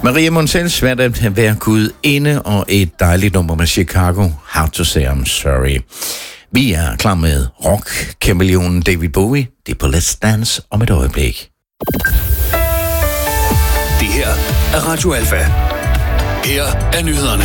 Maria Montell, svært at være gudinde, og et dejligt nummer med Chicago, How to Say I'm Sorry. Vi er klar med rock-kameleonen David Bowie. Det er på Let's Dance om et øjeblik. Det her er Radio Alfa. Her er nyhederne.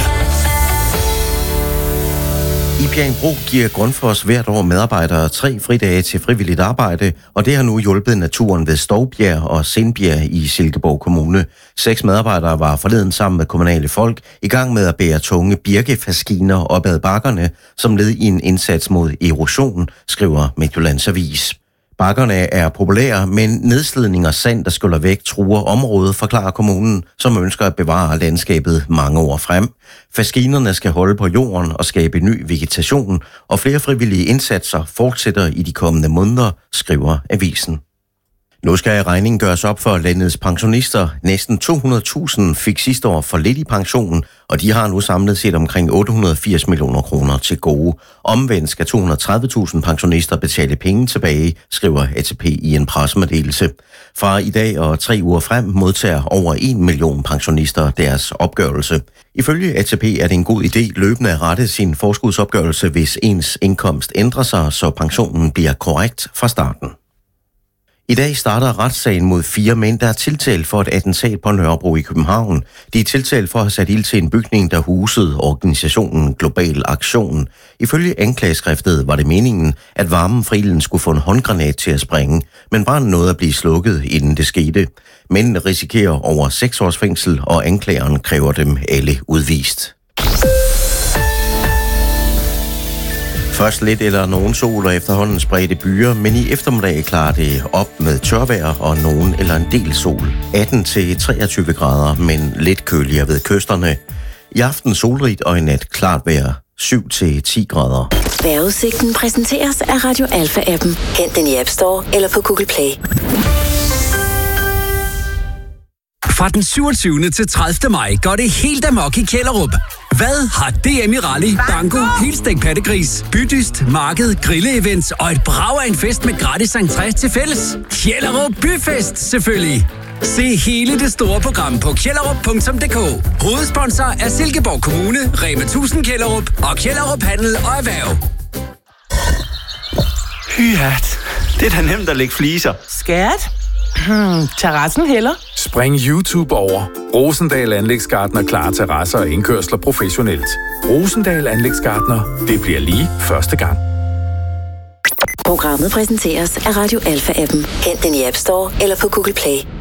I Bjerringbro giver Grundfos hvert år medarbejdere 3 fridage til frivilligt arbejde, og det har nu hjulpet naturen ved Stovbjerg og Sindbjerg i Silkeborg Kommune. 6 medarbejdere var forleden sammen med kommunale folk i gang med at bære tunge birkefaskiner op ad bakkerne, som led i en indsats mod erosion, skriver Midtjyllands Avis. Bakkerne er populære, men nedslidning og sand, der skyller væk, truer området, forklarer kommunen, som ønsker at bevare landskabet mange år frem. Faskinerne skal holde på jorden og skabe ny vegetation, og flere frivillige indsatser fortsætter i de kommende måneder, skriver avisen. Nu skal regningen gøres op for landets pensionister. Næsten 200.000 fik sidste år for lidt i pensionen, og de har nu samlet set omkring 880 millioner kroner til gode. Omvendt skal 230.000 pensionister betale penge tilbage, skriver ATP i en pressemeddelelse. Fra i dag og 3 uger frem modtager over 1 million pensionister deres opgørelse. Ifølge ATP er det en god idé løbende at rette sin forskudsopgørelse, hvis ens indkomst ændrer sig, så pensionen bliver korrekt fra starten. I dag starter retssagen mod 4 mænd, der er tiltalt for et attentat på Nørrebro i København. De er tiltalt for at have sat ild til en bygning, der husede organisationen Global Aktion. Ifølge anklageskriftet var det meningen, at varmen fra ilden skulle få en håndgranat til at springe, men branden nåede at blive slukket, inden det skete. Mændene risikerer over 6 års fængsel, og anklageren kræver dem alle udvist. Først lidt eller nogen sol og efterhånden spredte byer, men i eftermiddag klarer det op med tørvejr og nogen eller en del sol. 18-23 grader, men lidt køligere ved kysterne. I aften solrigt og i nat klart vejr. 7-10 grader. Vejrudsigten præsenteres af Radio Alfa-appen. Hent den i App Store eller på Google Play. Fra den 27. til 30. maj går det helt amok i Kjellerup. Hvad har DM i Rally, Banko, Helstegt Pattegris, Bydyst, Marked, Grille-events og et brag af en fest med gratis entré til fælles? Kjellerup Byfest, selvfølgelig! Se hele det store program på kjellerup.dk. Hovedsponsor er Silkeborg Kommune, Rema 1000 Kjellerup og Kjellerup Handel og Erhverv. Hyat, det er da nemt at lægge fliser. Skat? Terrassen heller? Spring YouTube over. Rosendal Anlægsgartner klar terrasser og indkørsler professionelt. Rosendal Anlægsgartner. Det bliver lige første gang. Programmet præsenteres af Radio Alfa-appen. Hent den i App Store eller på Google Play.